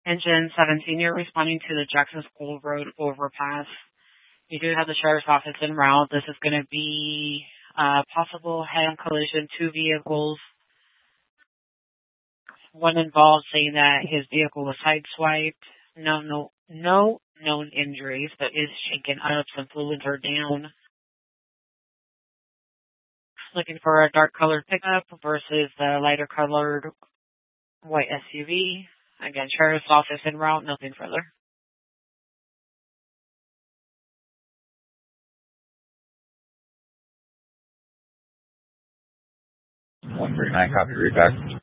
Engine 17, you're responding to the Jackson School Road overpass. You do have the sheriff's office en route. This is going to be possible head-on collision, two vehicles. One involved saying that his vehicle was sideswiped. No known injuries, but is shaken up. Some fluids are down. Looking for a dark-colored pickup versus the lighter-colored white SUV. Again, sheriff's office en route, nothing further. 139, copy, read back.